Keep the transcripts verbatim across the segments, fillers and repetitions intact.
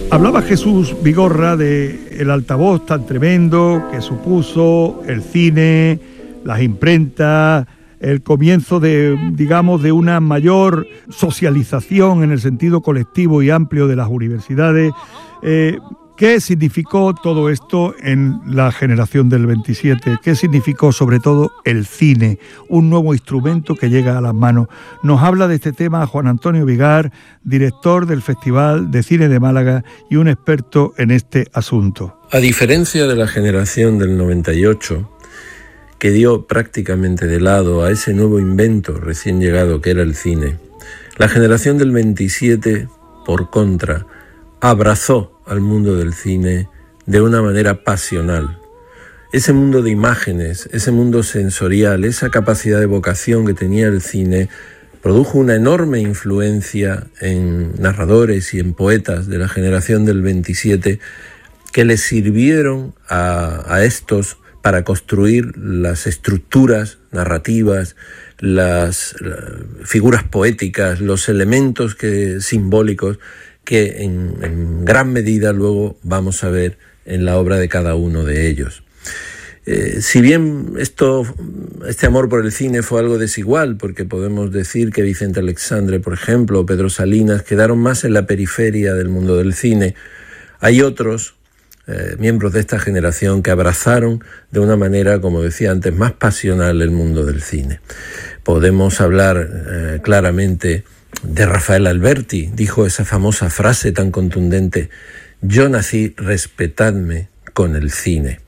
Hablaba Jesús Vigorra de el altavoz tan tremendo que supuso el cine, las imprentas, el comienzo de, digamos, de una mayor socialización en el sentido colectivo y amplio de las universidades. Eh, ¿Qué significó todo esto en la generación del veintisiete? ¿Qué significó sobre todo el cine? Un nuevo instrumento que llega a las manos. Nos habla de este tema Juan Antonio Vigar, director del Festival de Cine de Málaga y un experto en este asunto. A diferencia de la generación del noventa y ocho, que dio prácticamente de lado a ese nuevo invento recién llegado que era el cine, la generación del veintisiete, por contra, abrazó al mundo del cine de una manera pasional. Ese mundo de imágenes, ese mundo sensorial, esa capacidad de vocación que tenía el cine, produjo una enorme influencia en narradores y en poetas de la generación del veintisiete que les sirvieron a, a estos para construir las estructuras narrativas, las, las figuras poéticas, los elementos que, simbólicos que en, en gran medida luego vamos a ver en la obra de cada uno de ellos. Eh, si bien esto, este amor por el cine fue algo desigual, porque podemos decir que Vicente Alexandre, por ejemplo, o Pedro Salinas quedaron más en la periferia del mundo del cine, hay otros eh, miembros de esta generación que abrazaron de una manera, como decía antes, más pasional el mundo del cine. Podemos hablar eh, claramente de Rafael Alberti. Dijo esa famosa frase tan contundente: yo nací, respetadme con el cine.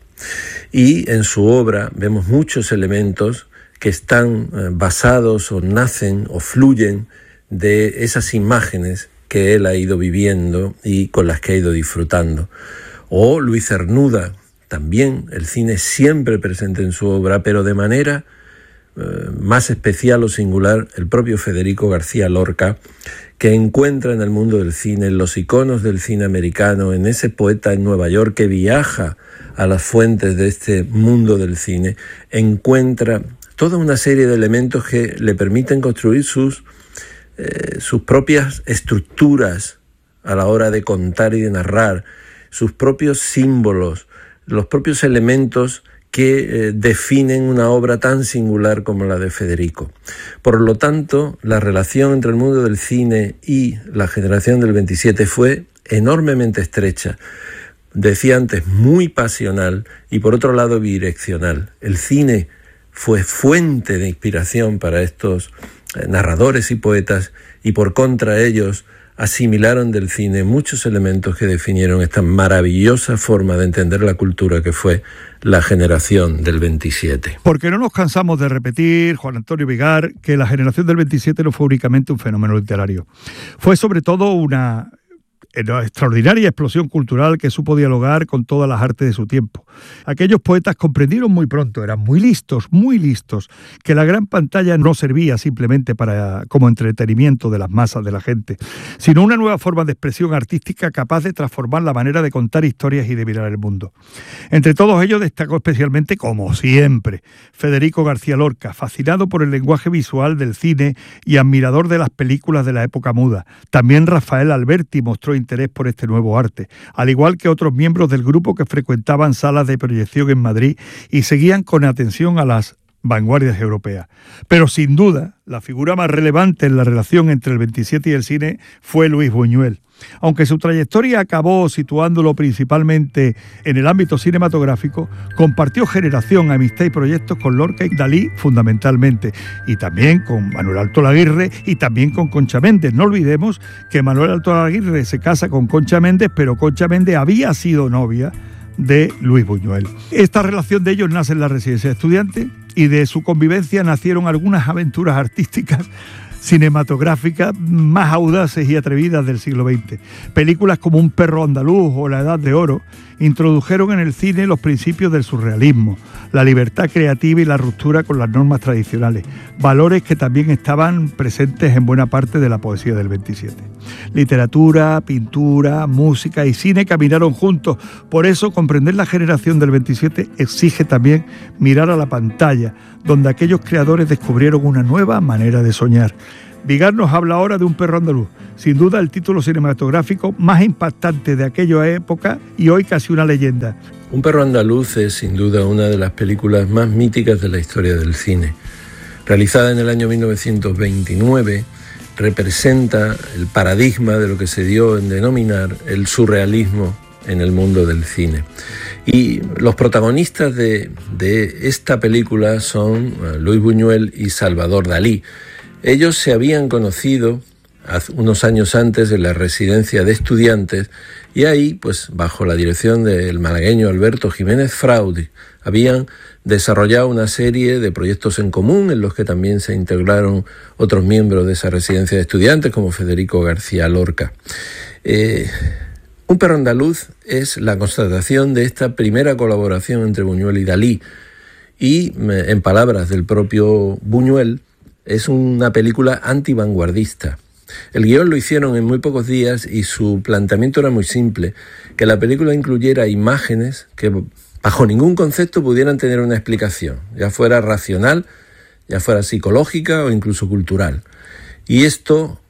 Y en su obra vemos muchos elementos que están basados o nacen o fluyen de esas imágenes que él ha ido viviendo y con las que ha ido disfrutando. O Luis Cernuda, también el cine siempre presente en su obra, pero de manera más especial o singular el propio Federico García Lorca, que encuentra en el mundo del cine, en los iconos del cine americano, en ese poeta en Nueva York que viaja a las fuentes de este mundo del cine, encuentra toda una serie de elementos que le permiten construir sus, eh, sus propias estructuras a la hora de contar y de narrar, sus propios símbolos, los propios elementos que eh, definen una obra tan singular como la de Federico. Por lo tanto, la relación entre el mundo del cine y la generación del veintisiete fue enormemente estrecha. Decía antes, muy pasional y por otro lado bidireccional. El cine fue fuente de inspiración para estos eh, narradores y poetas y por contra ellos asimilaron del cine muchos elementos que definieron esta maravillosa forma de entender la cultura que fue la generación del veintisiete. Porque no nos cansamos de repetir, Juan Antonio Vigar, que la generación del veintisiete no fue únicamente un fenómeno literario. Fue sobre todo una extraordinaria explosión cultural que supo dialogar con todas las artes de su tiempo. Aquellos poetas comprendieron muy pronto, eran muy listos, muy listos, que la gran pantalla no servía simplemente para como entretenimiento de las masas de la gente, sino una nueva forma de expresión artística capaz de transformar la manera de contar historias y de mirar el mundo. Entre todos ellos destacó especialmente, como siempre, Federico García Lorca, fascinado por el lenguaje visual del cine y admirador de las películas de la época muda. También Rafael Alberti mostró interés por este nuevo arte, al igual que otros miembros del grupo que frecuentaban salas de proyección en Madrid y seguían con atención a las vanguardias europeas. Pero sin duda, la figura más relevante en la relación entre el veintisiete y el cine fue Luis Buñuel. Aunque su trayectoria acabó situándolo principalmente en el ámbito cinematográfico, compartió generación, amistad y proyectos con Lorca y Dalí fundamentalmente, y también con Manuel Alto Laguirre y también con Concha Méndez. No olvidemos que Manuel Alto Laguirre se casa con Concha Méndez, pero Concha Méndez había sido novia de Luis Buñuel. Esta relación de ellos nace en la residencia de estudiantes y de su convivencia nacieron algunas aventuras artísticas cinematográficas más audaces y atrevidas del siglo veinte. Películas como Un perro andaluz o La edad de oro introdujeron en el cine los principios del surrealismo, la libertad creativa y la ruptura con las normas tradicionales, valores que también estaban presentes en buena parte de la poesía del veintisiete. Literatura, pintura, música y cine caminaron juntos. Por eso, comprender la generación del veintisiete exige también mirar a la pantalla, donde aquellos creadores descubrieron una nueva manera de soñar. Vigar nos habla ahora de Un perro andaluz, sin duda el título cinematográfico más impactante de aquella época y hoy casi una leyenda. Un perro andaluz es sin duda una de las películas más míticas de la historia del cine. Realizada en el año mil novecientos veintinueve, representa el paradigma de lo que se dio en denominar el surrealismo en el mundo del cine. Y los protagonistas de, de esta película son Luis Buñuel y Salvador Dalí. Ellos se habían conocido hace unos años antes en la residencia de estudiantes y ahí, pues bajo la dirección del malagueño Alberto Jiménez Fraudi, habían desarrollado una serie de proyectos en común en los que también se integraron otros miembros de esa residencia de estudiantes como Federico García Lorca. Eh, Un perro andaluz es la constatación de esta primera colaboración entre Buñuel y Dalí y, en palabras del propio Buñuel, es una película antivanguardista. El guión lo hicieron en muy pocos días y su planteamiento era muy simple, que la película incluyera imágenes que bajo ningún concepto pudieran tener una explicación, ya fuera racional, ya fuera psicológica o incluso cultural. Y esto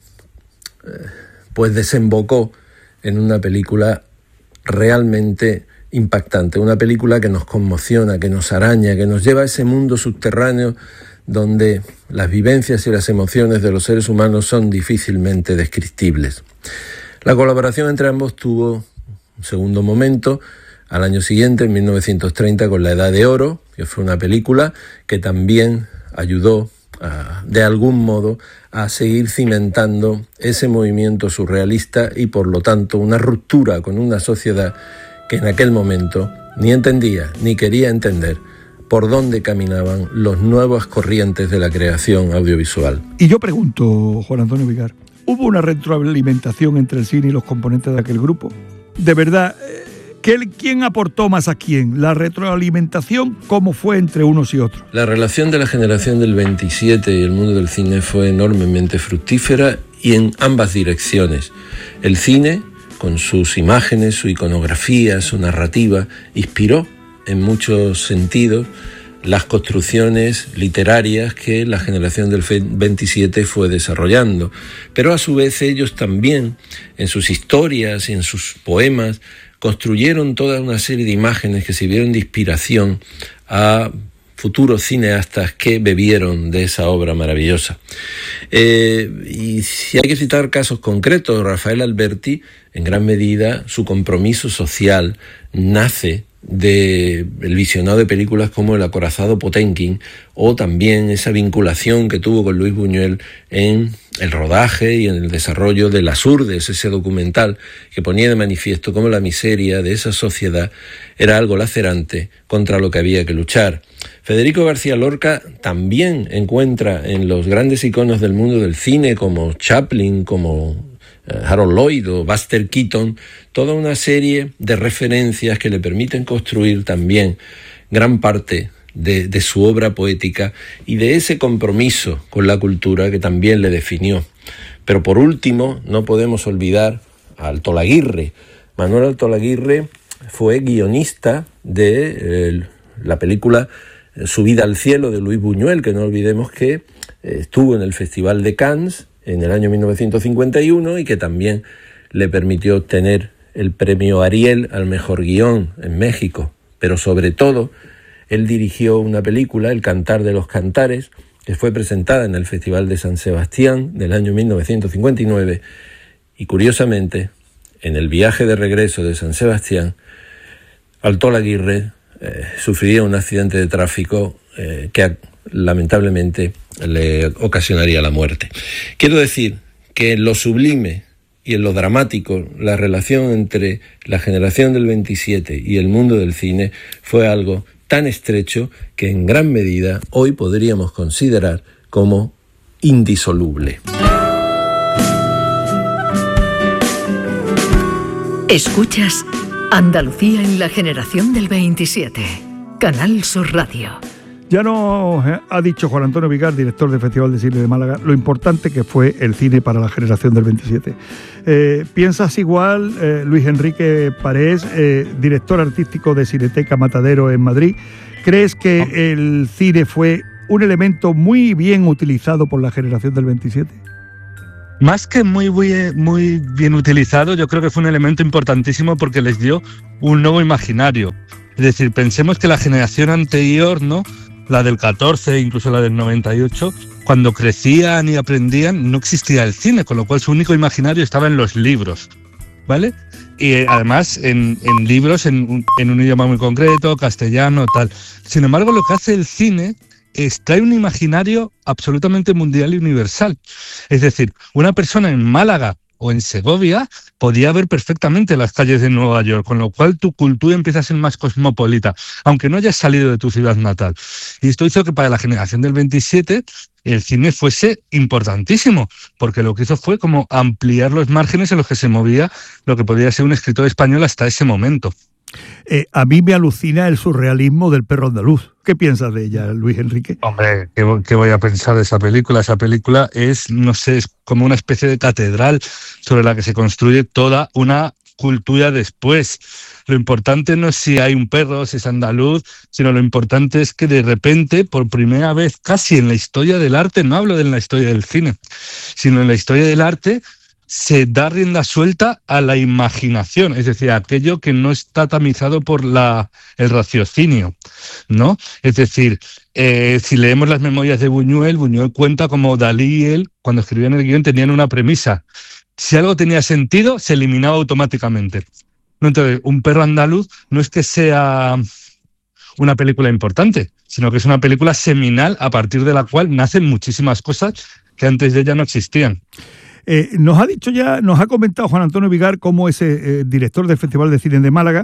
pues desembocó en una película realmente impactante, una película que nos conmociona, que nos araña, que nos lleva a ese mundo subterráneo donde las vivencias y las emociones de los seres humanos son difícilmente descriptibles. La colaboración entre ambos tuvo un segundo momento al año siguiente, en mil novecientos treinta, con La Edad de Oro, que fue una película que también ayudó a, de algún modo a seguir cimentando ese movimiento surrealista y por lo tanto una ruptura con una sociedad que en aquel momento ni entendía ni quería entender por dónde caminaban los nuevas corrientes de la creación audiovisual. Y yo pregunto, Juan Antonio Vigar, ¿hubo una retroalimentación entre el cine y los componentes de aquel grupo? De verdad, ¿quién aportó más a quién? ¿La retroalimentación cómo fue entre unos y otros? La relación de la generación del veintisiete y el mundo del cine fue enormemente fructífera y en ambas direcciones. El cine, con sus imágenes, su iconografía, su narrativa, inspiró en muchos sentidos las construcciones literarias que la generación del veintisiete fue desarrollando. Pero a su vez ellos también, en sus historias y en sus poemas, construyeron toda una serie de imágenes que sirvieron de inspiración a futuros cineastas que bebieron de esa obra maravillosa. Eh, y si hay que citar casos concretos, Rafael Alberti, en gran medida, su compromiso social nace del visionado de películas como El acorazado Potemkin o también esa vinculación que tuvo con Luis Buñuel en el rodaje y en el desarrollo de Las Urdes, ese documental que ponía de manifiesto cómo la miseria de esa sociedad era algo lacerante contra lo que había que luchar. Federico García Lorca también encuentra en los grandes iconos del mundo del cine como Chaplin, como Harold Lloyd o Buster Keaton, toda una serie de referencias que le permiten construir también gran parte de, de su obra poética y de ese compromiso con la cultura que también le definió. Pero por último, no podemos olvidar a Altolaguirre. Manuel Altolaguirre fue guionista de eh, la película Subida al cielo de Luis Buñuel, que no olvidemos que eh, estuvo en el Festival de Cannes en el año mil novecientos cincuenta y uno y que también le permitió obtener el premio Ariel al mejor guión en México. Pero sobre todo, él dirigió una película, El cantar de los cantares, que fue presentada en el Festival de San Sebastián del año mil novecientos cincuenta y nueve y curiosamente, en el viaje de regreso de San Sebastián, Altolaguirre eh, sufriría un accidente de tráfico eh, que lamentablemente le ocasionaría la muerte. Quiero decir que en lo sublime y en lo dramático, la relación entre la generación del veintisiete y el mundo del cine fue algo tan estrecho que en gran medida hoy podríamos considerar como indisoluble. Escuchas Andalucía en la generación del veintisiete, Canal Sur Radio. Ya nos ha dicho Juan Antonio Vigar, director del Festival de Cine de Málaga, lo importante que fue el cine para la generación del veintisiete. Eh, ¿Piensas igual, eh, Luis Enrique Parés, eh, director artístico de Cineteca Matadero en Madrid? ¿Crees que el cine fue un elemento muy bien utilizado por la generación del veintisiete? Más que muy, muy, muy bien utilizado, yo creo que fue un elemento importantísimo porque les dio un nuevo imaginario. Es decir, pensemos que la generación anterior, ¿no?, la del catorce, incluso la del noventa y ocho, cuando crecían y aprendían no existía el cine, con lo cual su único imaginario estaba en los libros, ¿vale? Y eh, además en, en libros en, en un idioma muy concreto, castellano, tal. Sin embargo, lo que hace el cine es trae un imaginario absolutamente mundial y universal. Es decir, una persona en Málaga o en Segovia podía ver perfectamente las calles de Nueva York, con lo cual tu cultura empieza a ser más cosmopolita, aunque no hayas salido de tu ciudad natal. Y esto hizo que para la generación del veintisiete el cine fuese importantísimo, porque lo que hizo fue como ampliar los márgenes en los que se movía lo que podía ser un escritor español hasta ese momento. Eh, a mí me alucina el surrealismo del perro andaluz. ¿Qué piensas de ella, Luis Enrique? Hombre, ¿qué, qué voy a pensar de esa película? Esa película es, no sé, es como una especie de catedral sobre la que se construye toda una cultura después. Lo importante no es si hay un perro, si es andaluz, sino lo importante es que de repente, por primera vez casi en la historia del arte, no hablo de la historia del cine, sino en la historia del arte, se da rienda suelta a la imaginación, es decir, aquello que no está tamizado por la, el raciocinio, ¿no? Es decir, eh, si leemos las memorias de Buñuel, Buñuel cuenta como Dalí y él, cuando escribían el guión, tenían una premisa. Si algo tenía sentido, se eliminaba automáticamente. Entonces, Un perro andaluz no es que sea una película importante, sino que es una película seminal a partir de la cual nacen muchísimas cosas que antes de ella no existían. Eh, nos ha dicho ya, nos ha comentado Juan Antonio Vigar, como ese eh, director del Festival de Cine de Málaga,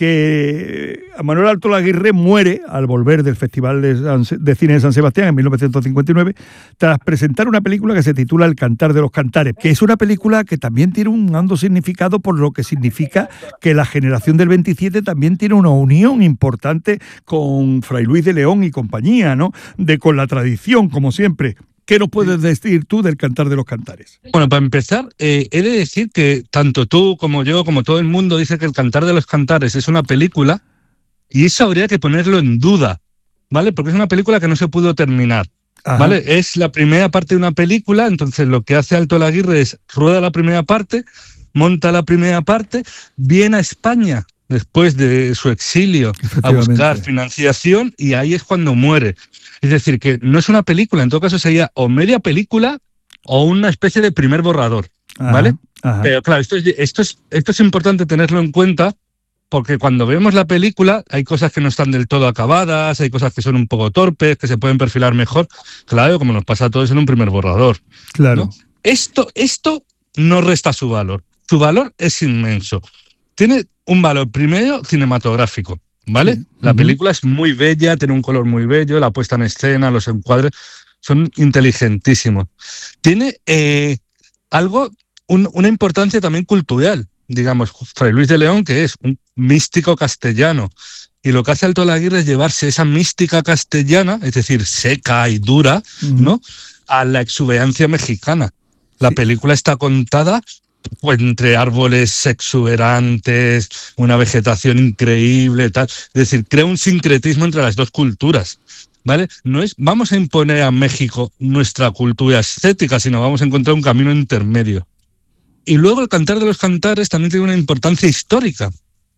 que Manuel Altolaguirre Aguirre muere al volver del Festival de, San, de Cine de San Sebastián en mil novecientos cincuenta y nueve, tras presentar una película que se titula El Cantar de los Cantares, que es una película que también tiene un hondo significado por lo que significa que la generación del veintisiete también tiene una unión importante con Fray Luis de León y compañía, ¿no? De con la tradición, como siempre. ¿Qué nos puedes decir tú del Cantar de los Cantares? Bueno, para empezar, eh, he de decir que tanto tú como yo, como todo el mundo, dice que El Cantar de los Cantares es una película y eso habría que ponerlo en duda, ¿vale? Porque es una película que no se pudo terminar, Ajá. ¿vale? Es la primera parte de una película, entonces lo que hace Altolaguirre es rueda la primera parte, monta la primera parte, viene a España después de su exilio a buscar financiación y ahí es cuando muere. Es decir, que no es una película, en todo caso sería o media película o una especie de primer borrador, ¿vale? Ajá, ajá. Pero claro, esto es, esto, es, esto es importante tenerlo en cuenta porque cuando vemos la película hay cosas que no están del todo acabadas, hay cosas que son un poco torpes, que se pueden perfilar mejor, claro, como nos pasa a todos en un primer borrador. Claro. ¿no? Esto, esto no resta su valor, su valor es inmenso. Tiene un valor primero cinematográfico, ¿vale? Sí. La película es muy bella, tiene un color muy bello, la puesta en escena, los encuadres son inteligentísimos. Tiene eh, algo, un, una importancia también cultural, digamos, Fray Luis de León, que es un místico castellano, y lo que hace Altolaguirre es llevarse esa mística castellana, es decir, seca y dura, uh-huh. ¿no?, a la exuberancia mexicana. La sí. película está contada pues entre árboles exuberantes, una vegetación increíble, tal. Es decir, crea un sincretismo entre las dos culturas, ¿vale? No es vamos a imponer a México nuestra cultura estética, sino vamos a encontrar un camino intermedio. Y luego El Cantar de los Cantares también tiene una importancia histórica,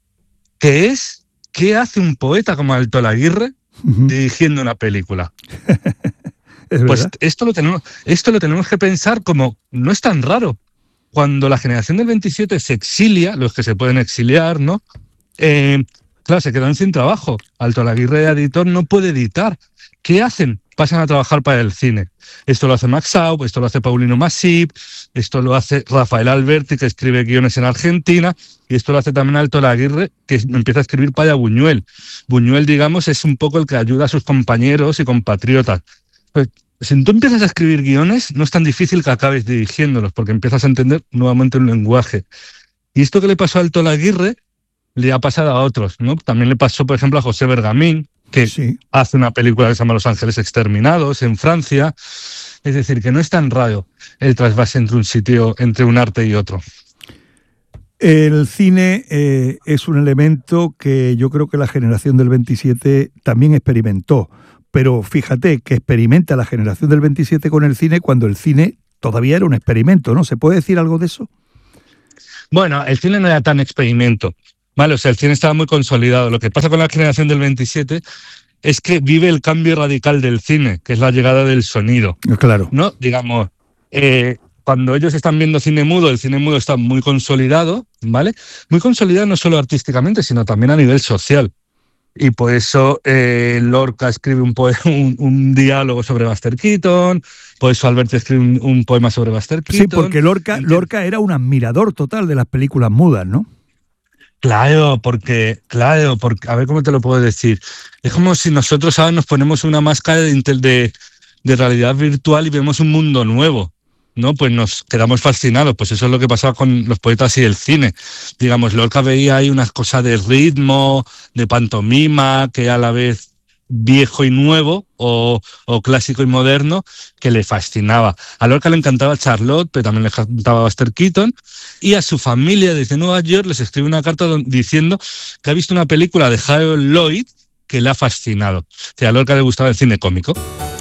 que es ¿qué hace un poeta como Altolaguirre uh-huh. dirigiendo una película? Pues esto lo tenemos, esto lo tenemos que pensar como no es tan raro. Cuando la generación del veintisiete se exilia, los que se pueden exiliar, ¿no? Eh, claro, se quedan sin trabajo. Altolaguirre, editor, no puede editar. ¿Qué hacen? Pasan a trabajar para el cine. Esto lo hace Max Saub, esto lo hace Paulino Masip, esto lo hace Rafael Alberti, que escribe guiones en Argentina, y esto lo hace también Altolaguirre, que empieza a escribir para Buñuel. Buñuel, digamos, es un poco el que ayuda a sus compañeros y compatriotas. Pues, si tú empiezas a escribir guiones, no es tan difícil que acabes dirigiéndolos, porque empiezas a entender nuevamente un lenguaje. Y esto que le pasó a Altolaguirre le ha pasado a otros, ¿no? También le pasó, por ejemplo, a José Bergamín, que sí. hace una película que se llama Los Ángeles Exterminados en Francia. Es decir, que no es tan raro el trasvase entre un sitio, entre un arte y otro. El cine eh, es un elemento que yo creo que la generación del veintisiete también experimentó. Pero fíjate que experimenta la generación del veintisiete con el cine cuando el cine todavía era un experimento, ¿no? ¿Se puede decir algo de eso? Bueno, el cine no era tan experimento, ¿vale? O sea, el cine estaba muy consolidado. Lo que pasa con la generación del veintisiete es que vive el cambio radical del cine, que es la llegada del sonido. Claro. ¿No? Digamos, eh, cuando ellos están viendo cine mudo, el cine mudo está muy consolidado, ¿vale? Muy consolidado no solo artísticamente, sino también a nivel social. Y por eso eh, Lorca escribe un, poe- un, un diálogo sobre Buster Keaton, por eso Alberti escribe un, un poema sobre Buster Keaton. Sí, porque Lorca, Lorca era un admirador total de las películas mudas, ¿no? Claro, porque, claro, porque, a ver cómo te lo puedo decir. Es como si nosotros ahora nos ponemos una máscara de, de, de realidad virtual y vemos un mundo nuevo, ¿no? Pues nos quedamos fascinados. Pues eso es lo que pasaba con los poetas y el cine. Digamos, Lorca veía ahí unas cosas de ritmo, de pantomima, que a la vez viejo y nuevo, o, o clásico y moderno, que le fascinaba. A Lorca le encantaba Charlotte, pero también le encantaba Buster Keaton, y a su familia desde Nueva York les escribe una carta don, diciendo que ha visto una película de Harold Lloyd que le ha fascinado. O sea, a Lorca le gustaba el cine cómico.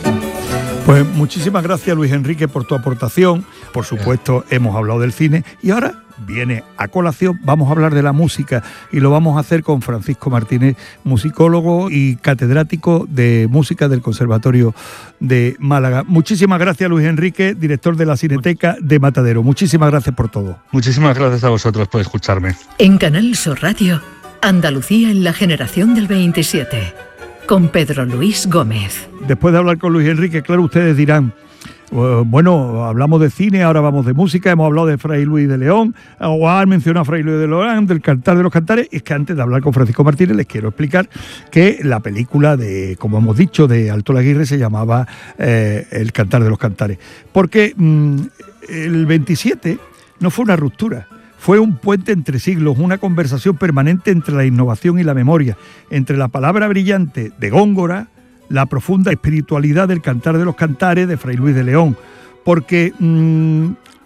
Pues muchísimas gracias, Luis Enrique, por tu aportación. Por supuesto, hemos hablado del cine y ahora viene a colación, vamos a hablar de la música y lo vamos a hacer con Francisco Martínez, musicólogo y catedrático de música del Conservatorio de Málaga. Muchísimas gracias, Luis Enrique, director de la Cineteca de Matadero. Muchísimas gracias por todo. Muchísimas gracias a vosotros por escucharme. En Canal Sur Radio, Andalucía en la generación del veintisiete, con Pedro Luis Gómez. Después de hablar con Luis Enrique, claro, ustedes dirán, bueno, hablamos de cine, ahora vamos de música, hemos hablado de Fray Luis de León, o han mencionado a Fray Luis de León, del Cantar de los Cantares. Es que antes de hablar con Francisco Martínez les quiero explicar que la película de, como hemos dicho, de Alto Laguirre se llamaba eh, El Cantar de los Cantares. Porque mmm, el veintisiete no fue una ruptura, fue un puente entre siglos, una conversación permanente entre la innovación y la memoria, entre la palabra brillante de Góngora, la profunda espiritualidad del Cantar de los Cantares de Fray Luis de León, porque mmm,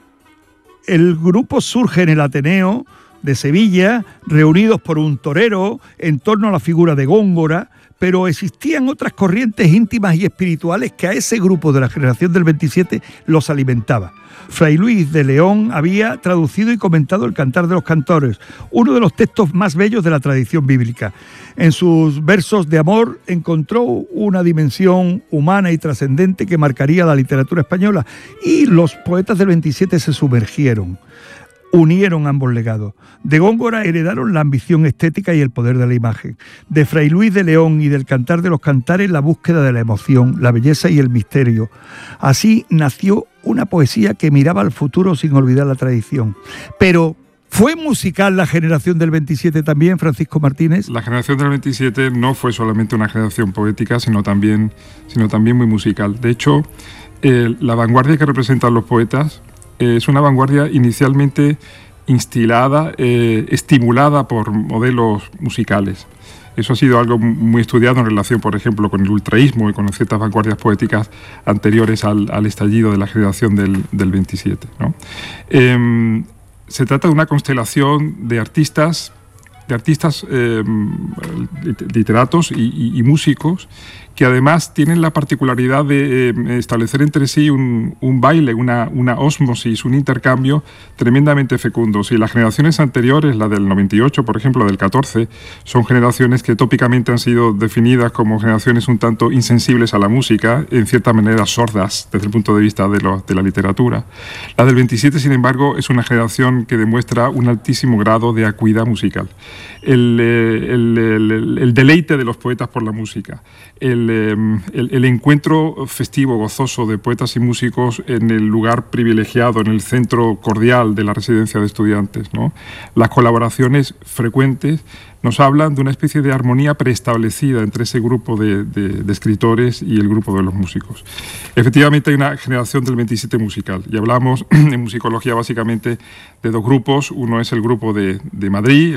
el grupo surge en el Ateneo de Sevilla, reunidos por un torero en torno a la figura de Góngora, pero existían otras corrientes íntimas y espirituales que a ese grupo de la generación del veintisiete los alimentaba. Fray Luis de León había traducido y comentado el Cantar de los Cantores, uno de los textos más bellos de la tradición bíblica. En sus versos de amor encontró una dimensión humana y trascendente que marcaría la literatura española, y los poetas del veintisiete se sumergieron, unieron ambos legados. De Góngora heredaron la ambición estética y el poder de la imagen. De Fray Luis de León y del Cantar de los Cantares, la búsqueda de la emoción, la belleza y el misterio. Así nació una poesía que miraba al futuro sin olvidar la tradición. Pero ¿fue musical la generación del veintisiete también, Francisco Martínez? La generación del veintisiete no fue solamente una generación poética, sino también, sino también muy musical. De hecho, eh, la vanguardia que representan los poetas eh, es una vanguardia inicialmente instilada, eh, estimulada por modelos musicales. Eso ha sido algo muy estudiado en relación, por ejemplo, con el ultraísmo y con ciertas vanguardias poéticas anteriores al, al estallido de la generación del, del veintisiete, ¿no? Eh, se trata de una constelación de artistas, de artistas eh, literatos y, y, y músicos que además tienen la particularidad de eh, establecer entre sí un, un baile, una, una ósmosis, un intercambio tremendamente fecundo. Si las generaciones anteriores, la del noventa y ocho, por ejemplo, la del catorce, son generaciones que tópicamente han sido definidas como generaciones un tanto insensibles a la música, en cierta manera sordas desde el punto de vista de, lo, de la literatura. La del veintisiete, sin embargo, es una generación que demuestra un altísimo grado de acuidad musical. El, el, el, el deleite de los poetas por la música, el El, el, el encuentro festivo, gozoso de poetas y músicos en el lugar privilegiado, en el centro cordial de la residencia de estudiantes, ¿no? Las colaboraciones frecuentes nos hablan de una especie de armonía preestablecida entre ese grupo de, de, de escritores y el grupo de los músicos. Efectivamente hay una generación del veintisiete musical, y hablamos en musicología básicamente de dos grupos. Uno es el grupo de, de Madrid, el grupo de los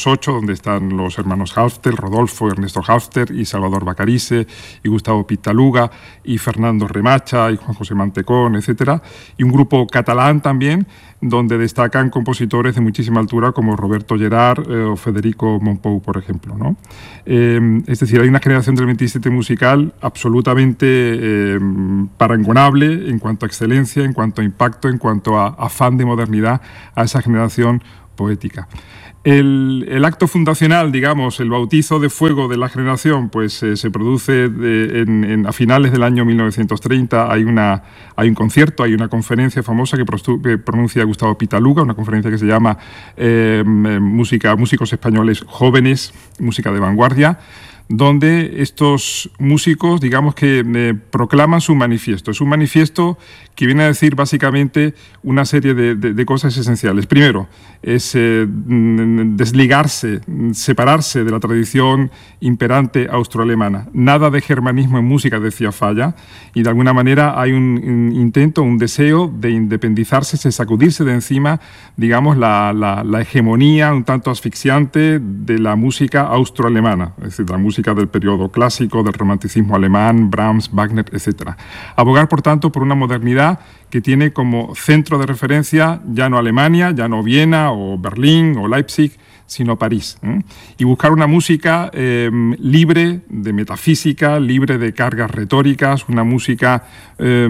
quinientos ocho, donde están los hermanos Halffter, Rodolfo, Ernesto Halffter y Salvador Bacarice, y Gustavo Pitaluga, y Fernando Remacha, y Juan José Mantecón, etcétera. Y un grupo catalán también, donde destacan compositores de muchísima altura como Roberto Gerard eh, o Federico Mompou, por ejemplo, ¿no? Eh, es decir, hay una generación del veintisiete musical absolutamente eh, parangonable en cuanto a excelencia, en cuanto a impacto, en cuanto a afán de modernidad a esa generación poética. El, el acto fundacional, digamos, el bautizo de fuego de la generación, pues eh, se produce de, en, en, a finales del año mil novecientos treinta. Hay, una, hay un concierto, hay una conferencia famosa que, prostu, que pronuncia Gustavo Pitaluga, una conferencia que se llama eh, música, Músicos Españoles Jóvenes, Música de Vanguardia, donde estos músicos, digamos que eh, proclaman su manifiesto. Es un manifiesto que viene a decir básicamente una serie de, de, de cosas esenciales. Primero, es eh, desligarse, separarse de la tradición imperante austroalemana. Nada de germanismo en música, decía Falla, y de alguna manera hay un, un intento, un deseo de independizarse, de sacudirse de encima, digamos, la, la, la hegemonía un tanto asfixiante de la música austroalemana, es decir, la música del periodo clásico, del romanticismo alemán, Brahms, Wagner, etcétera. Abogar, por tanto, por una modernidad que tiene como centro de referencia ya no Alemania, ya no Viena o Berlín o Leipzig, sino París. ¿eh? Y buscar una música eh, libre de metafísica, libre de cargas retóricas, una música eh,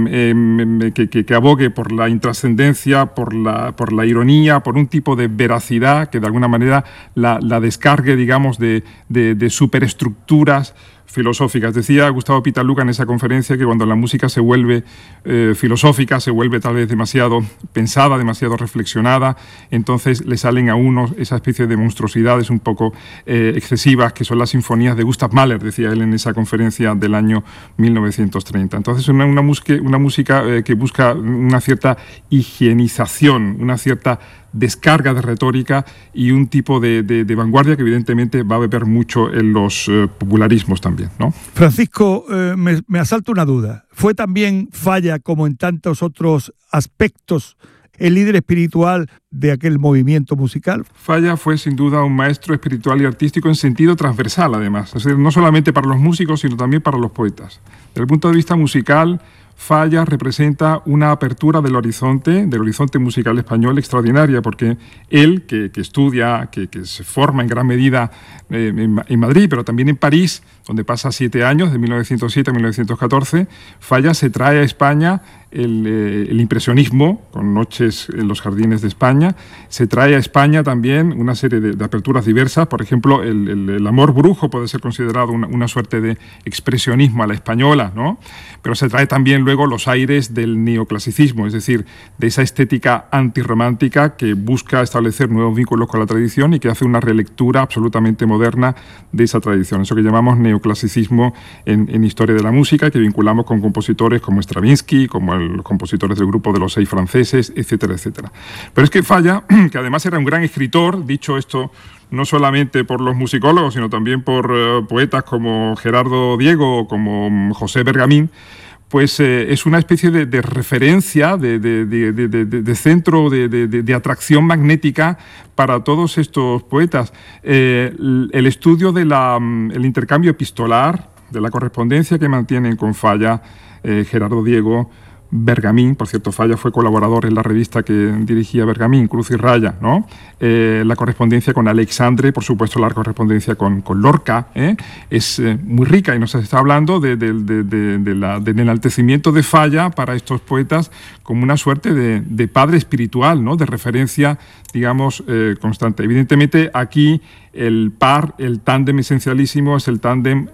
eh, que, que, que abogue por la intrascendencia, por la, por la ironía, por un tipo de veracidad que de alguna manera la, la descargue, digamos, de, de, de superestructuras filosóficas. Decía Gustavo Pitaluga en esa conferencia que cuando la música se vuelve eh, filosófica, se vuelve tal vez demasiado pensada, demasiado reflexionada, entonces le salen a uno esa especie de monstruosidades un poco eh, excesivas que son las sinfonías de Gustav Mahler, decía él en esa conferencia del año mil novecientos treinta. Entonces una, una, música, una música eh, que busca una cierta higienización, una cierta descarga de retórica y un tipo de, de, de vanguardia que evidentemente va a beber mucho en los eh, popularismos también, ¿no? Francisco, eh, me, me asalta una duda. ¿Fue también Falla, como en tantos otros aspectos, el líder espiritual de aquel movimiento musical? Falla fue sin duda un maestro espiritual y artístico en sentido transversal, además. Es decir, no solamente para los músicos, sino también para los poetas. Desde el punto de vista musical, Falla representa una apertura del horizonte, del horizonte musical español extraordinaria, porque él, que, que estudia, que, que se forma en gran medida eh, en, en Madrid, pero también en París, donde pasa siete años, de mil novecientos siete a mil novecientos catorce, Falla se trae a España el, eh, el impresionismo, con Noches en los Jardines de España, se trae a España también una serie de, de aperturas diversas, por ejemplo, el, el, el amor brujo puede ser considerado una, una suerte de expresionismo a la española, ¿no? Pero se trae también luego los aires del neoclasicismo, es decir, de esa estética antirromántica que busca establecer nuevos vínculos con la tradición y que hace una relectura absolutamente moderna de esa tradición, eso que llamamos neoclasicismo en, en historia de la música, que vinculamos con compositores como Stravinsky, como el, los compositores del grupo de los seis franceses, etcétera, etcétera. Pero es que Falla, que además era un gran escritor, dicho esto no solamente por los musicólogos, sino también por uh, poetas como Gerardo Diego o como José Bergamín, pues eh, es una especie de, de referencia, de, de, de, de, de, de centro de, de, de atracción magnética para todos estos poetas. Eh, el estudio del intercambio epistolar, de la correspondencia que mantienen con Falla, eh, Gerardo Diego, Bergamín, por cierto, Falla fue colaborador en la revista que dirigía Bergamín, Cruz y Raya, ¿no? Eh, la correspondencia con Alexandre, por supuesto la correspondencia con, con Lorca, ¿eh? es eh, muy rica y nos está hablando de, de, de, de, de la, del enaltecimiento de Falla para estos poetas como una suerte de, de padre espiritual, ¿no? De referencia, digamos, eh, constante. Evidentemente aquí el par, el tándem esencialísimo es el tándem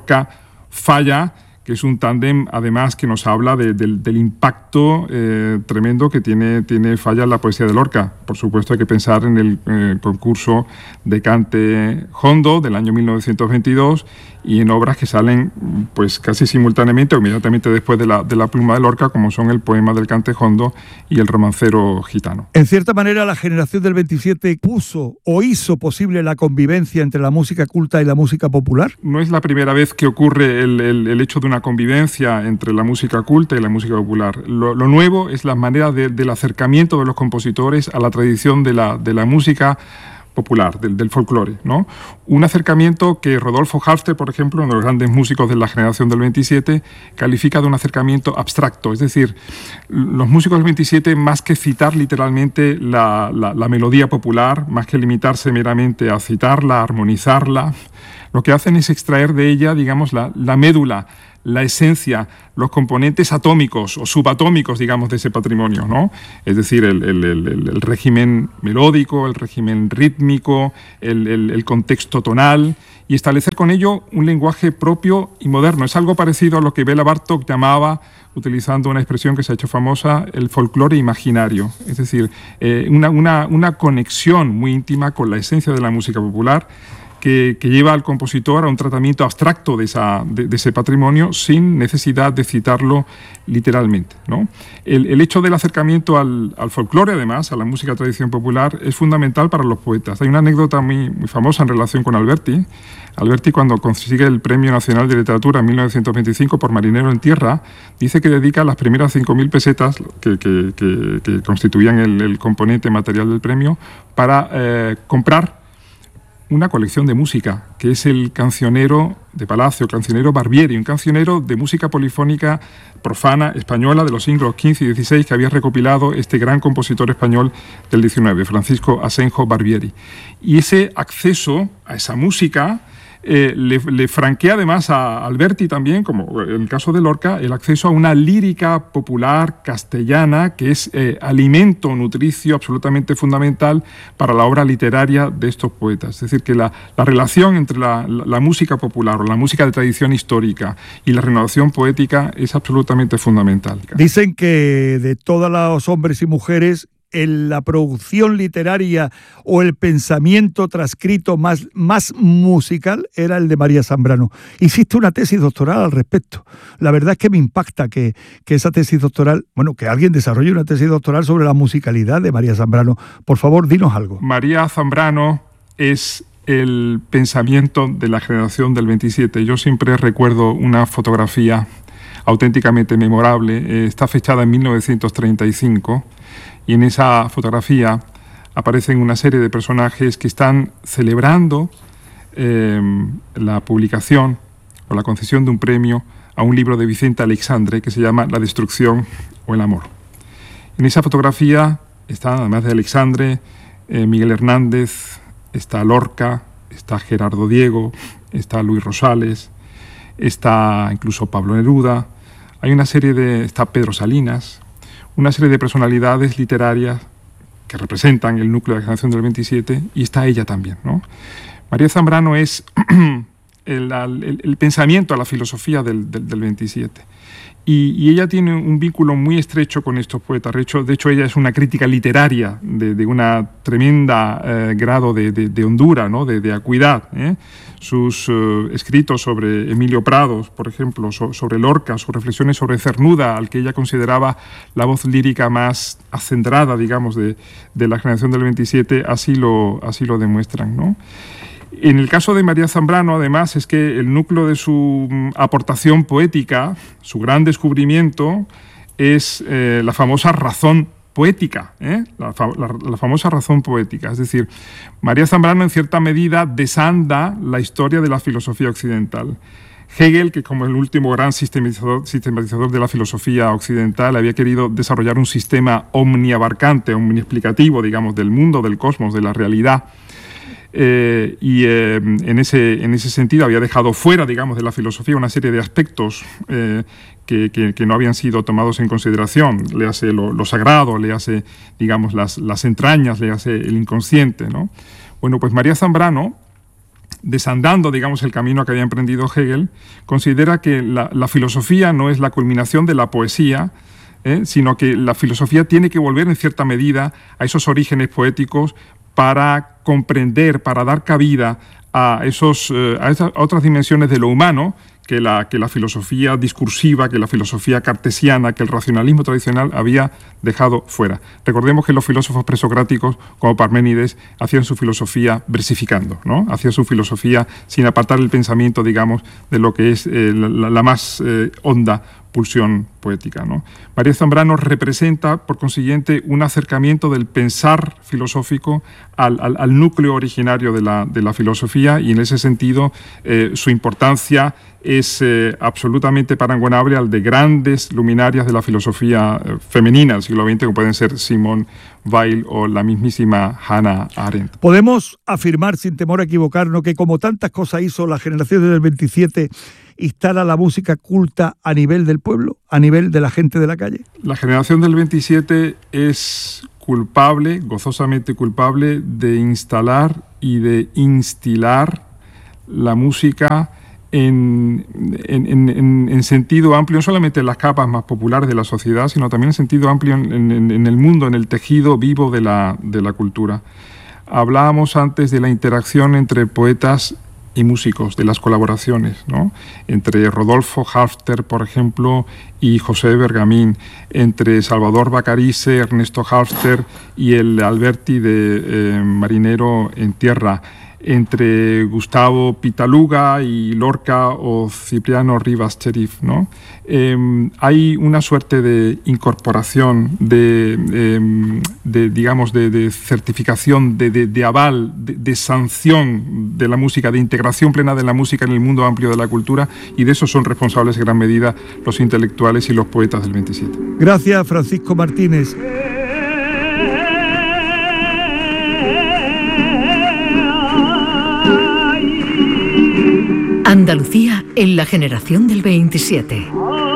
Lorca-Falla, que es un tándem, además, que nos habla de, de, del impacto eh, tremendo que tiene, tiene Falla en la poesía de Lorca. Por supuesto, hay que pensar en el eh, concurso de Cante Jondo del año mil novecientos veintidós y en obras que salen pues casi simultáneamente o inmediatamente después de la, de la pluma de Lorca, como son el poema del Cante Jondo y el romancero gitano. En cierta manera, la generación del veintisiete puso o hizo posible la convivencia entre la música culta y la música popular. No es la primera vez que ocurre el, el, el hecho de una convivencia entre la música culta y la música popular. Lo, lo nuevo es la manera de, del acercamiento de los compositores a la tradición de la, de la música popular, del, del folclore, ¿no? Un acercamiento que Rodolfo Halfter, por ejemplo, uno de los grandes músicos de la generación del veintisiete, califica de un acercamiento abstracto. Es decir, los músicos del veintisiete, más que citar literalmente la, la, la melodía popular, más que limitarse meramente a citarla, a armonizarla, lo que hacen es extraer de ella, digamos, la, la médula, la esencia, los componentes atómicos o subatómicos, digamos, de ese patrimonio, ¿no? Es decir, el, el, el, el régimen melódico, el régimen rítmico, el, el, el contexto tonal, y establecer con ello un lenguaje propio y moderno. Es algo parecido a lo que Béla Bartók llamaba, utilizando una expresión que se ha hecho famosa, el folclore imaginario. Es decir, eh, una, una, una conexión muy íntima con la esencia de la música popular, Que, que lleva al compositor a un tratamiento abstracto de, esa, de, de ese patrimonio sin necesidad de citarlo literalmente, ¿no? El, el hecho del acercamiento al, al folclore, además, a la música de tradición popular, es fundamental para los poetas. Hay una anécdota muy, muy famosa en relación con Alberti. Alberti, cuando consigue el Premio Nacional de Literatura en mil novecientos veinticinco por Marinero en Tierra, dice que dedica las primeras cinco mil pesetas que, que, que, que constituían el, el componente material del premio para eh, comprar una colección de música, que es el Cancionero de Palacio, Cancionero Barbieri, un cancionero de música polifónica profana española de los siglos quince y dieciséis que había recopilado este gran compositor español del diecinueve, Francisco Asenjo Barbieri. Y ese acceso a esa música eh, le, le franquea además a Alberti también, como en el caso de Lorca, el acceso a una lírica popular castellana que es eh, alimento nutricio absolutamente fundamental para la obra literaria de estos poetas. Es decir, que la, la relación entre la, la, la música popular o la música de tradición histórica y la renovación poética es absolutamente fundamental. Dicen que de todos los hombres y mujeres, en la producción literaria o el pensamiento transcrito más, más musical era el de María Zambrano. Hiciste una tesis doctoral al respecto. La verdad es que me impacta que, que esa tesis doctoral, bueno, que alguien desarrolle una tesis doctoral sobre la musicalidad de María Zambrano. Por favor, dinos algo. María Zambrano es el pensamiento de la generación del veintisiete. Yo siempre recuerdo una fotografía auténticamente memorable. Eh, está fechada en mil novecientos treinta y cinco. Y en esa fotografía aparecen una serie de personajes que están celebrando eh, la publicación o la concesión de un premio a un libro de Vicente Aleixandre que se llama La destrucción o el amor. En esa fotografía está, además de Aleixandre, eh, Miguel Hernández, está Lorca, está Gerardo Diego, está Luis Rosales, está incluso Pablo Neruda, hay una serie de... está Pedro Salinas, una serie de personalidades literarias que representan el núcleo de la generación del veintisiete, y está ella también, ¿no? María Zambrano es el, el, el pensamiento, la filosofía del, del, del veintisiete. Y, y ella tiene un vínculo muy estrecho con estos poetas. De hecho, de hecho ella es una crítica literaria de, de una tremenda eh, grado de, de, de hondura, ¿no? de, de acuidad. ¿eh? Sus uh, escritos sobre Emilio Prados, por ejemplo, so, sobre Lorca, sus reflexiones sobre Cernuda, al que ella consideraba la voz lírica más acendrada, digamos, de, de la generación del veintisiete, así lo, así lo demuestran, ¿no? En el caso de María Zambrano, además, es que el núcleo de su aportación poética, su gran descubrimiento, es eh, la famosa razón poética, ¿eh? la, fa la, la famosa razón poética. Es decir, María Zambrano, en cierta medida, desanda la historia de la filosofía occidental. Hegel, que como el último gran sistematizador, sistematizador de la filosofía occidental, había querido desarrollar un sistema omniabarcante, omniexplicativo, digamos, del mundo, del cosmos, de la realidad. Eh, y eh, en, ese, en ese sentido había dejado fuera, digamos, de la filosofía una serie de aspectos eh, que, que, que no habían sido tomados en consideración. Le hace lo, lo sagrado, le hace, digamos, las, las entrañas, le hace el inconsciente, ¿no? Bueno, pues María Zambrano, desandando, digamos, el camino que había emprendido Hegel, considera que la, la filosofía no es la culminación de la poesía, ¿eh? sino que la filosofía tiene que volver en cierta medida a esos orígenes poéticos para comprender, para dar cabida a, esos, eh, a, esas, a otras dimensiones de lo humano que la, que la filosofía discursiva, que la filosofía cartesiana, que el racionalismo tradicional había dejado fuera. Recordemos que los filósofos presocráticos, como Parménides, hacían su filosofía versificando, ¿no? Hacían su filosofía sin apartar el pensamiento, digamos, de lo que es eh, la, la más eh, honda pulsión poética, ¿no? María Zambrano representa, por consiguiente, un acercamiento del pensar filosófico al, al, al núcleo originario de la, de la filosofía, y en ese sentido eh, su importancia es eh, absolutamente parangonable al de grandes luminarias de la filosofía eh, femenina del siglo veinte, como pueden ser Simone Weil o la mismísima Hannah Arendt. Podemos afirmar, sin temor a equivocarnos, que como tantas cosas hizo la generación del veintisiete, instala la música culta a nivel del pueblo, a nivel de la gente de la calle. La generación del veintisiete es culpable, gozosamente culpable, de instalar y de instilar la música en, en, en, en sentido amplio, no solamente en las capas más populares de la sociedad, sino también en sentido amplio en, en, en el mundo, en el tejido vivo de la, de la cultura. Hablábamos antes de la interacción entre poetas y músicos, de las colaboraciones, ¿no? Entre Rodolfo Halfter, por ejemplo, y José Bergamín, entre Salvador Bacarice, Ernesto Halfter y el Alberti de eh, Marinero en Tierra, entre Gustavo Pitaluga y Lorca o Cipriano Rivas Cherif, ¿no? Eh, hay una suerte de incorporación, de, eh, de digamos, de, de certificación, de, de, de aval, de, de sanción de la música, de integración plena de la música en el mundo amplio de la cultura, y de eso son responsables en gran medida los intelectuales y los poetas del veintisiete. Gracias, Francisco Martínez. Andalucía en la generación del veintisiete.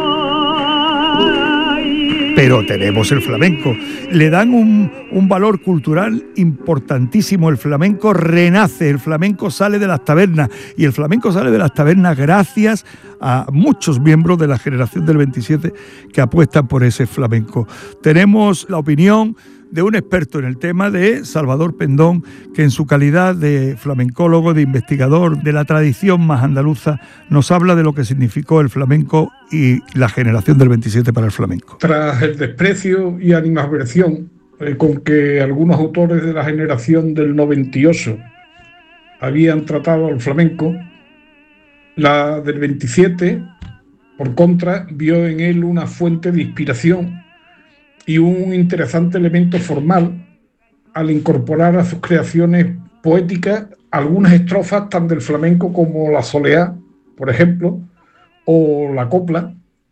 Pero tenemos el flamenco. Le dan un, un valor cultural importantísimo. El flamenco renace, el flamenco sale de las tabernas. Y el flamenco sale de las tabernas gracias a muchos miembros de la generación del veintisiete que apuestan por ese flamenco. Tenemos la opinión de un experto en el tema, de Salvador Pendón, que en su calidad de flamencólogo, de investigador de la tradición más andaluza, nos habla de lo que significó el flamenco y la generación del veintisiete para el flamenco. Tras el desprecio y animadversión eh, con que algunos autores de la generación del noventa y ocho habían tratado al flamenco, la del veintisiete, por contra, vio en él una fuente de inspiración y un interesante elemento formal al incorporar a sus creaciones poéticas algunas estrofas tan del flamenco como la soleá, por ejemplo, o la copla.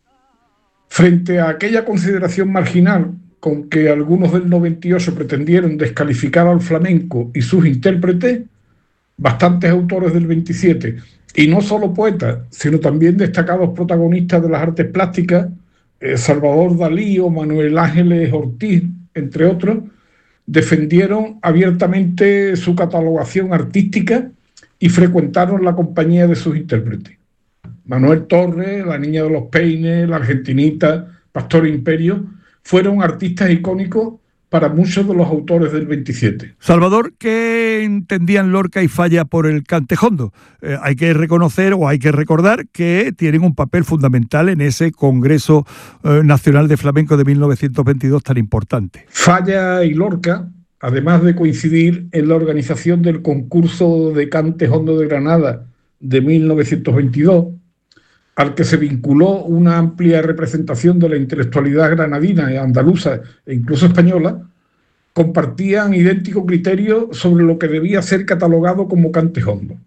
Frente a aquella consideración marginal con que algunos del noventa y ocho pretendieron descalificar al flamenco y sus intérpretes, bastantes autores del veintisiete, y no solo poetas, sino también destacados protagonistas de las artes plásticas, Eh, Salvador Dalí o Manuel Ángeles Ortiz, entre otros, defendieron abiertamente su catalogación artística y frecuentaron la compañía de sus intérpretes. Manuel Torres, La Niña de los Peines, La Argentinita, Pastor Imperio, fueron artistas icónicos para muchos de los autores del veintisiete. Salvador, ¿qué entendían Lorca y Falla por el cantejondo? Eh, hay que reconocer o hay que recordar que tienen un papel fundamental en ese Congreso eh, Nacional de Flamenco de mil novecientos veintidós tan importante. Falla y Lorca, además de coincidir en la organización del concurso de cantejondo de Granada de mil novecientos veintidós, al que se vinculó una amplia representación de la intelectualidad granadina, andaluza e incluso española, compartían idéntico criterio sobre lo que debía ser catalogado como cantejondo.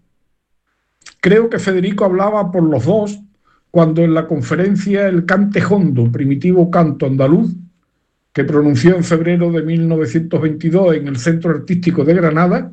Creo que Federico hablaba por los dos cuando en la conferencia El cantejondo, primitivo canto andaluz, que pronunció en febrero de mil novecientos veintidós en el Centro Artístico de Granada,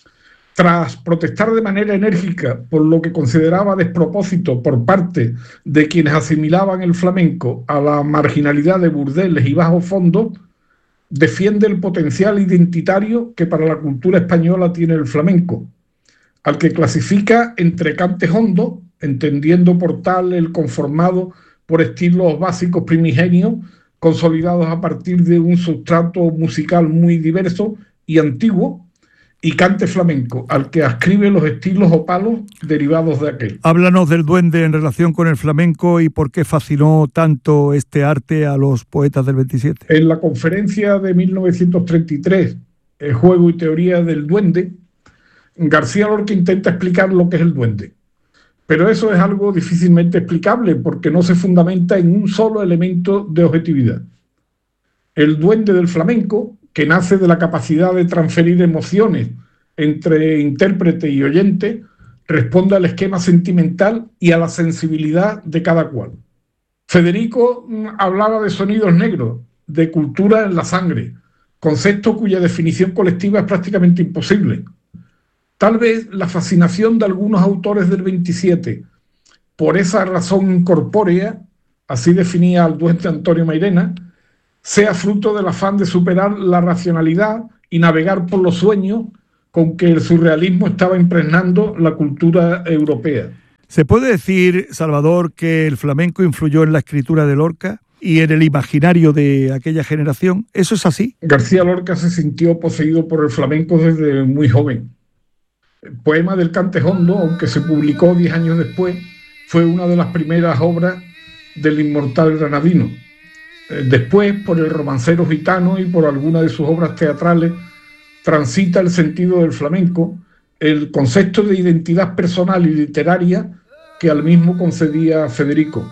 tras protestar de manera enérgica por lo que consideraba despropósito por parte de quienes asimilaban el flamenco a la marginalidad de burdeles y bajos fondos, defiende el potencial identitario que para la cultura española tiene el flamenco, al que clasifica entre cantejondo, entendiendo por tal el conformado por estilos básicos primigenios, consolidados a partir de un sustrato musical muy diverso y antiguo, y cante flamenco, al que ascribe los estilos o palos derivados de aquel. Háblanos del duende en relación con el flamenco y por qué fascinó tanto este arte a los poetas del veintisiete. En la conferencia de mil novecientos treinta y tres, El juego y teoría del duende, García Lorca intenta explicar lo que es el duende, Pero eso es algo difícilmente explicable porque no se fundamenta en un solo elemento de objetividad. El duende del flamenco, que nace de la capacidad de transferir emociones entre intérprete y oyente, responde al esquema sentimental y a la sensibilidad de cada cual. Federico hablaba de sonidos negros, de cultura en la sangre, concepto cuya definición colectiva es prácticamente imposible. Tal vez la fascinación de algunos autores del veintisiete por esa razón incorpórea, así definía al duende Antonio Mairena, sea fruto del afán de superar la racionalidad y navegar por los sueños con que el surrealismo estaba impregnando la cultura europea. ¿Se puede decir, Salvador, que el flamenco influyó en la escritura de Lorca y en el imaginario de aquella generación? ¿Eso es así? García Lorca se sintió poseído por el flamenco desde muy joven. El poema del Cante Jondo, aunque se publicó diez años después, fue una de las primeras obras del inmortal granadino. Después, por el romancero gitano y por algunas de sus obras teatrales, transita el sentido del flamenco, el concepto de identidad personal y literaria que al mismo concedía Federico.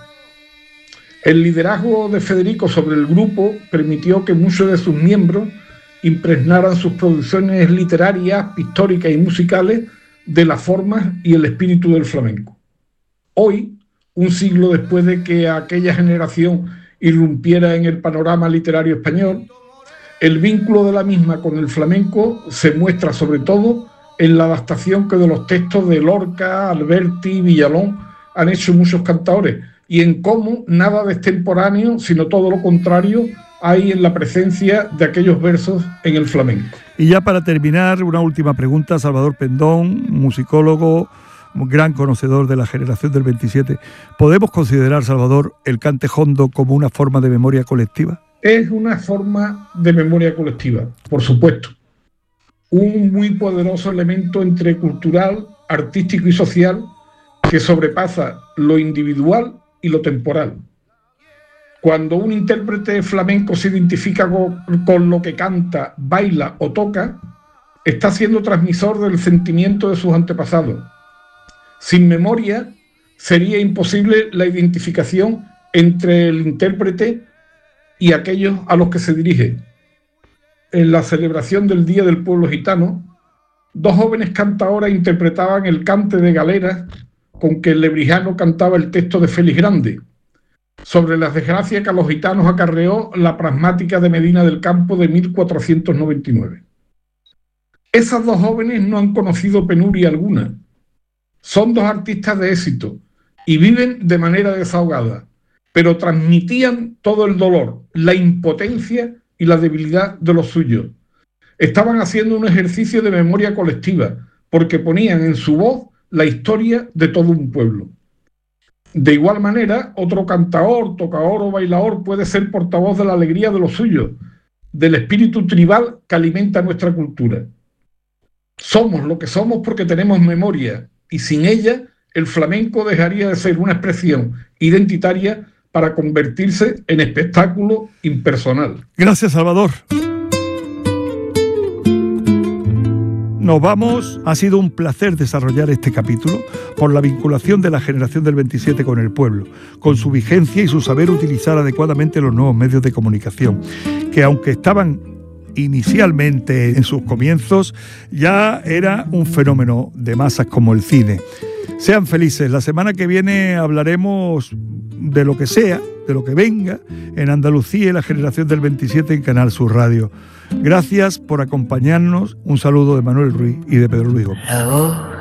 El liderazgo de Federico sobre el grupo permitió que muchos de sus miembros impregnaran sus producciones literarias, pictóricas y musicales de las formas y el espíritu del flamenco. Hoy, un siglo después de que aquella generación irrumpiera en el panorama literario español, el vínculo de la misma con el flamenco se muestra sobre todo en la adaptación que de los textos de Lorca, Alberti y Villalón han hecho muchos cantaores, y en cómo nada de extemporáneo, sino todo lo contrario, hay en la presencia de aquellos versos en el flamenco. Y ya para terminar, una última pregunta, Salvador Pendón, musicólogo, gran conocedor de la generación del veintisiete. ¿Podemos considerar, Salvador, el cante jondo como una forma de memoria colectiva? Es una forma de memoria colectiva, por supuesto. Un muy poderoso elemento entre cultural, artístico y social que sobrepasa lo individual y lo temporal. Cuando un intérprete flamenco se identifica con, con lo que canta, baila o toca, está siendo transmisor del sentimiento de sus antepasados. Sin memoria, sería imposible la identificación entre el intérprete y aquellos a los que se dirige. En la celebración del Día del Pueblo Gitano, dos jóvenes cantaoras interpretaban el cante de galeras con que el lebrijano cantaba el texto de Félix Grande, sobre las desgracias que a los gitanos acarreó la pragmática de Medina del Campo de mil cuatrocientos noventa y nueve. Esas dos jóvenes no han conocido penuria alguna. Son dos artistas de éxito y viven de manera desahogada, pero transmitían todo el dolor, la impotencia y la debilidad de los suyos. Estaban haciendo un ejercicio de memoria colectiva, porque ponían en su voz la historia de todo un pueblo. De igual manera, otro cantaor, tocador o bailador puede ser portavoz de la alegría de los suyos, del espíritu tribal que alimenta nuestra cultura. Somos lo que somos porque tenemos memoria, y sin ella, el flamenco dejaría de ser una expresión identitaria para convertirse en espectáculo impersonal. Gracias, Salvador. Nos vamos. Ha sido un placer desarrollar este capítulo por la vinculación de la generación del veintisiete con el pueblo, con su vigencia y su saber utilizar adecuadamente los nuevos medios de comunicación, que aunque estaban inicialmente en sus comienzos, ya era un fenómeno de masas como el cine. Sean felices. La semana que viene hablaremos de lo que sea, de lo que venga, en Andalucía y la generación del veintisiete en Canal Sur Radio. Gracias por acompañarnos. Un saludo de Manuel Ruiz y de Pedro Luis Gómez.